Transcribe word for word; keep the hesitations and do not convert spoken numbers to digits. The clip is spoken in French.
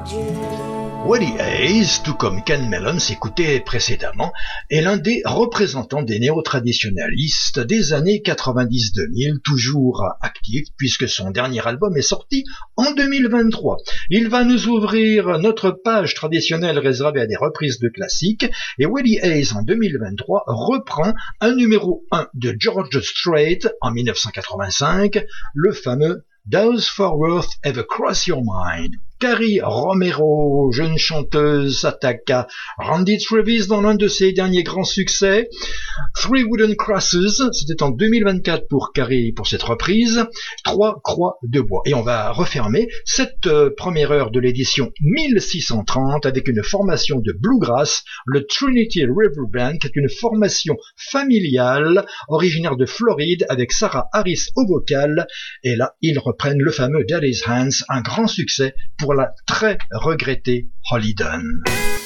Willie Hayes, tout comme Ken Mellon s'écoutait précédemment, est l'un des représentants des néo-traditionalistes des années quatre-vingt-dix deux mille, toujours actif puisque son dernier album est sorti en deux mille vingt-trois. Il va nous ouvrir notre page traditionnelle réservée à des reprises de classiques et Willie Hayes en deux mille vingt-trois reprend un numéro un de George Strait en mille neuf cent quatre-vingt-cinq, le fameux Does Fort Worth Ever Cross Your Mind? Carrie Romero, jeune chanteuse, s'attaque à Randy Travis dans l'un de ses derniers grands succès. Three Wooden Crosses, c'était en deux mille vingt-quatre pour Carrie pour cette reprise. Trois croix de bois. Et on va refermer cette euh, première heure de l'édition mille six cent trente avec une formation de bluegrass, le Trinity River Band, qui est une formation familiale originaire de Floride avec Sarah Harris au vocal. Et là, ils reprennent le fameux Daddy's Hands, un grand succès pour la très regrettée Holly Dunn.